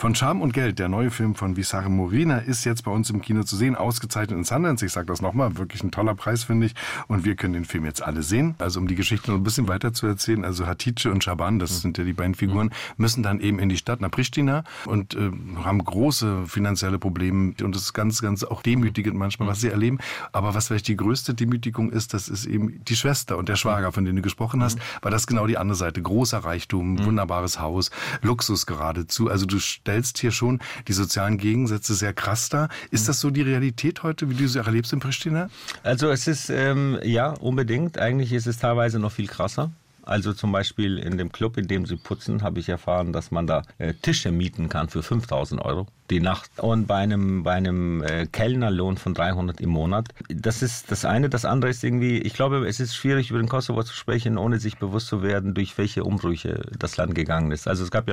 Von Scham und Geld, der neue Film von Visache Morina, ist jetzt bei uns im Kino zu sehen, ausgezeichnet in Sundance. Ich sage das nochmal, wirklich ein toller Preis, finde ich. Und wir können den Film jetzt alle sehen. Also um die Geschichte noch ein bisschen weiter zu erzählen, also Hatice und Schaban, das sind ja die beiden Figuren, müssen dann eben in die Stadt nach Pristina und haben große finanzielle Probleme. Und das ist ganz, ganz auch demütigend manchmal, was sie erleben. Aber was vielleicht die größte Demütigung ist, das ist eben die Schwester und der Schwager, von denen du gesprochen hast, weil das genau die andere Seite. Großer Reichtum, wunderbares Haus, Luxus geradezu. Also du stellst hier schon die sozialen Gegensätze sehr krass dar. Ist das so die Realität heute, wie du sie auch erlebst in Pristina? Also es ist, ja, unbedingt. Eigentlich ist es teilweise noch viel krasser. Also zum Beispiel in dem Club, in dem sie putzen, habe ich erfahren, dass man da Tische mieten kann für 5.000 € die Nacht. Und bei einem Kellnerlohn von 300 im Monat. Das ist das eine. Das andere ist irgendwie, ich glaube, es ist schwierig, über den Kosovo zu sprechen, ohne sich bewusst zu werden, durch welche Umbrüche das Land gegangen ist. Also es gab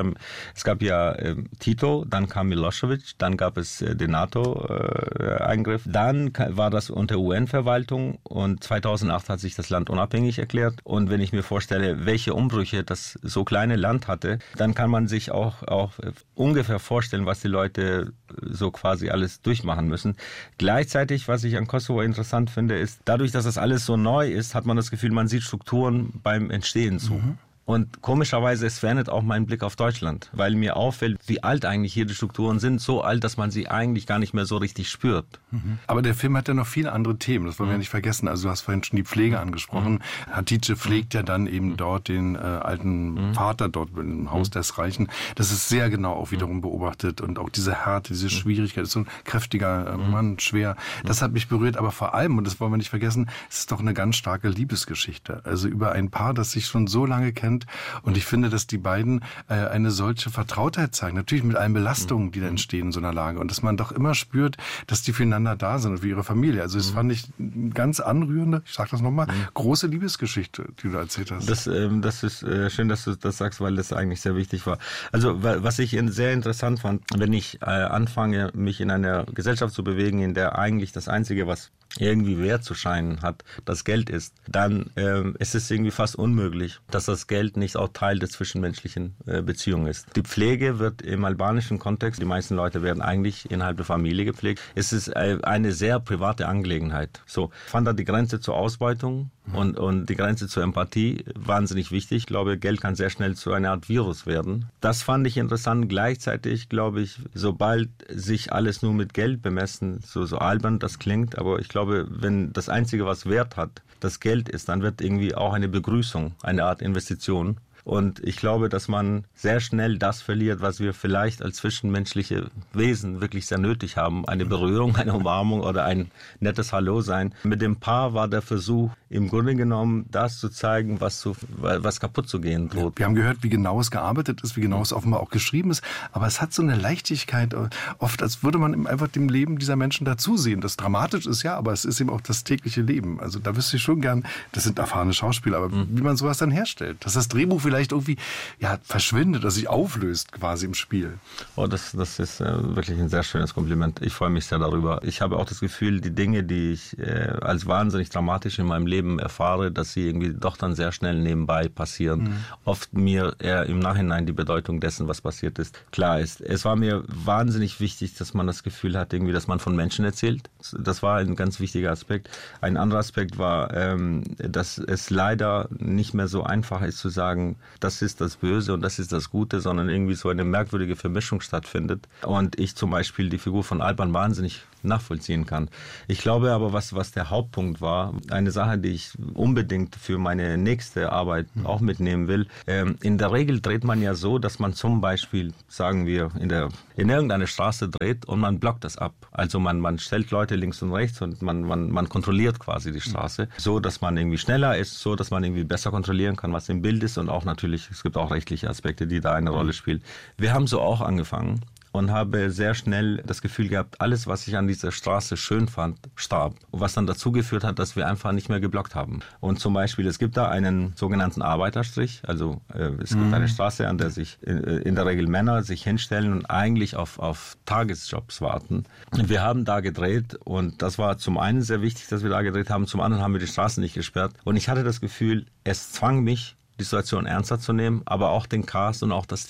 ja Tito, dann kam Milosevic, dann gab es den NATO-Eingriff. Dann war das unter UN-Verwaltung und 2008 hat sich das Land unabhängig erklärt. Und wenn ich mir vorstelle, welche Umbrüche das so kleine Land hatte, dann kann man sich auch ungefähr vorstellen, was die Leute so quasi alles durchmachen müssen. Gleichzeitig, was ich an Kosovo interessant finde, ist, dadurch, dass das alles so neu ist, hat man das Gefühl, man sieht Strukturen beim Entstehen zu. Und komischerweise, es verändert auch meinen Blick auf Deutschland, weil mir auffällt, wie alt eigentlich hier die Strukturen sind. So alt, dass man sie eigentlich gar nicht mehr so richtig spürt. Aber der Film hat ja noch viele andere Themen, das wollen wir nicht vergessen. Also du hast vorhin schon die Pflege angesprochen. Hatice pflegt ja dann eben dort den alten Vater dort im Haus des Reichen. Das ist sehr genau auch wiederum beobachtet und auch diese Härte, diese Schwierigkeit. So ein kräftiger Mann, schwer. Das hat mich berührt, aber vor allem, und das wollen wir nicht vergessen, es ist doch eine ganz starke Liebesgeschichte. Also über ein Paar, das sich schon so lange kennt. Und ich finde, dass die beiden eine solche Vertrautheit zeigen. Natürlich mit allen Belastungen, die da entstehen in so einer Lage. Und dass man doch immer spürt, dass die füreinander da sind und für ihre Familie. Also das fand ich eine ganz anrührende, ich sage das nochmal, große Liebesgeschichte, die du erzählt hast. Das ist schön, dass du das sagst, weil das eigentlich sehr wichtig war. Also was ich sehr interessant fand, wenn ich anfange, mich in einer Gesellschaft zu bewegen, in der eigentlich das Einzige, was irgendwie Wert zu scheinen hat, das Geld ist, dann ist es irgendwie fast unmöglich, dass das Geld nicht auch Teil der zwischenmenschlichen Beziehung ist. Die Pflege wird im albanischen Kontext, die meisten Leute werden eigentlich innerhalb der Familie gepflegt. Es ist eine sehr private Angelegenheit. So, ich fand da die Grenze zur Ausbeutung und die Grenze zur Empathie wahnsinnig wichtig. Ich glaube, Geld kann sehr schnell zu einer Art Virus werden. Das fand ich interessant. Gleichzeitig glaube ich, sobald sich alles nur mit Geld bemessen, so albern das klingt, aber ich glaube, wenn das Einzige, was Wert hat, das Geld ist, dann wird irgendwie auch eine Begrüßung, eine Art Investition. Und ich glaube, dass man sehr schnell das verliert, was wir vielleicht als zwischenmenschliche Wesen wirklich sehr nötig haben. Eine Berührung, eine Umarmung oder ein nettes Hallo sein. Mit dem Paar war der Versuch, im Grunde genommen das zu zeigen, was kaputt zu gehen droht. Wir haben gehört, wie genau es gearbeitet ist, wie genau es offenbar auch geschrieben ist. Aber es hat so eine Leichtigkeit, oft als würde man einfach dem Leben dieser Menschen dazusehen. Das dramatisch ist ja, aber es ist eben auch das tägliche Leben. Also da wüsste ich schon gern, das sind erfahrene Schauspieler, aber wie man sowas dann herstellt. Dass das Drehbuch vielleicht irgendwie verschwindet, dass sich auflöst quasi im Spiel. Oh, das ist wirklich ein sehr schönes Kompliment. Ich freue mich sehr darüber. Ich habe auch das Gefühl, die Dinge, die ich als wahnsinnig dramatisch in meinem Leben erfahre, dass sie irgendwie doch dann sehr schnell nebenbei passieren. Oft mir eher im Nachhinein die Bedeutung dessen, was passiert ist, klar ist. Es war mir wahnsinnig wichtig, dass man das Gefühl hat, irgendwie, dass man von Menschen erzählt. Das war ein ganz wichtiger Aspekt. Ein anderer Aspekt war, dass es leider nicht mehr so einfach ist zu sagen, das ist das Böse und das ist das Gute, sondern irgendwie so eine merkwürdige Vermischung stattfindet. Und ich zum Beispiel die Figur von Alban wahnsinnig nachvollziehen kann. Ich glaube aber, was der Hauptpunkt war, eine Sache, die ich unbedingt für meine nächste Arbeit auch mitnehmen will. In der Regel dreht man ja so, dass man zum Beispiel, sagen wir, in irgendeine Straße dreht und man blockt das ab. Also man stellt Leute links und rechts und man kontrolliert quasi die Straße, so dass man irgendwie schneller ist, so dass man irgendwie besser kontrollieren kann, was im Bild ist und auch natürlich, es gibt auch rechtliche Aspekte, die da eine Rolle spielen. Wir haben so auch angefangen. Und habe sehr schnell das Gefühl gehabt, alles, was ich an dieser Straße schön fand, starb. Was dann dazu geführt hat, dass wir einfach nicht mehr geblockt haben. Und zum Beispiel, es gibt da einen sogenannten Arbeiterstrich. Also es gibt eine Straße, an der sich in der Regel Männer sich hinstellen und eigentlich auf Tagesjobs warten. Wir haben da gedreht und das war zum einen sehr wichtig, dass wir da gedreht haben. Zum anderen haben wir die Straße nicht gesperrt. Und ich hatte das Gefühl, es zwang mich, die Situation ernster zu nehmen, aber auch den Cast und auch das Team.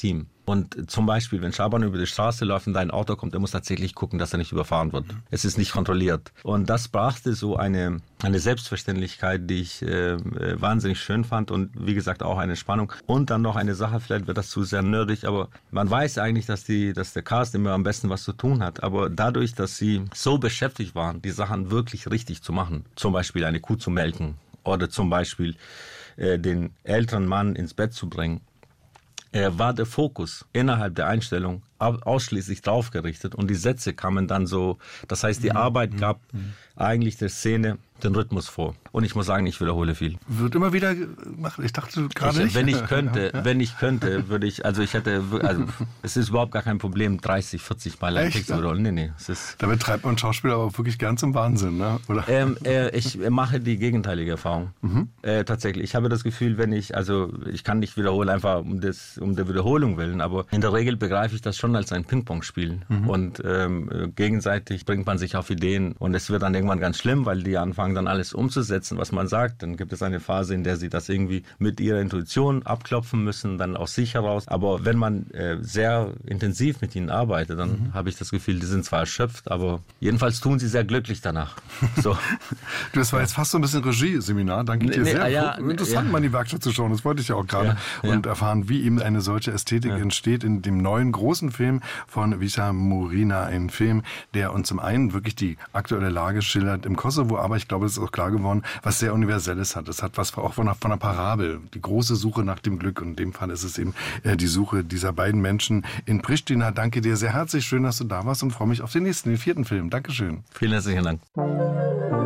Und zum Beispiel, wenn Schaban über die Straße läuft und dein Auto kommt, er muss tatsächlich gucken, dass er nicht überfahren wird. Es ist nicht kontrolliert. Und das brachte so eine Selbstverständlichkeit, die ich wahnsinnig schön fand und wie gesagt auch eine Spannung. Und dann noch eine Sache, vielleicht wird das zu sehr nerdig, aber man weiß eigentlich, dass der Cast immer am besten was zu tun hat. Aber dadurch, dass sie so beschäftigt waren, die Sachen wirklich richtig zu machen, zum Beispiel eine Kuh zu melken oder zum Beispiel den älteren Mann ins Bett zu bringen, war der Fokus innerhalb der Einstellung ausschließlich drauf gerichtet und die Sätze kamen dann so, das heißt, die Arbeit gab eigentlich der Szene den Rhythmus vor. Und ich muss sagen, ich wiederhole viel. Wird immer wieder gemacht. Ich dachte gerade nicht. Wenn ich könnte, würde ich, also es ist überhaupt gar kein Problem, 30, 40 Mal einen Text zu wiederholen. Nee, es ist. Damit treibt man Schauspieler aber wirklich ganz im Wahnsinn, ne? Oder? Ich mache die gegenteilige Erfahrung. Tatsächlich. Ich habe das Gefühl, ich kann nicht wiederholen, einfach um der Wiederholung willen, aber in der Regel begreife ich das schon als ein Ping-Pong-Spiel. Und gegenseitig bringt man sich auf Ideen und es wird dann irgendwann ganz schlimm, weil die anfangen dann alles umzusetzen, was man sagt. Dann gibt es eine Phase, in der sie das irgendwie mit ihrer Intuition abklopfen müssen, dann aus sich heraus. Aber wenn man sehr intensiv mit ihnen arbeitet, dann habe ich das Gefühl, die sind zwar erschöpft, aber jedenfalls tun sie sehr glücklich danach. So. Das war jetzt fast so ein bisschen Regie-Seminar. Danke dir sehr. Interessant, mal in die Werkstatt zu schauen. Das wollte ich ja auch gerade. Und erfahren, wie eben eine solche Ästhetik entsteht in dem neuen großen Film von Visar Murina. Ein Film, der uns zum einen wirklich die aktuelle Lage schildert im Kosovo, aber ich glaube, es ist auch klar geworden, was sehr Universelles hat. Es hat was auch von einer Parabel, die große Suche nach dem Glück. Und in dem Fall ist es eben die Suche dieser beiden Menschen in Pristina. Danke dir sehr herzlich. Schön, dass du da warst und freue mich auf den 4. Film. Dankeschön. Vielen herzlichen Dank.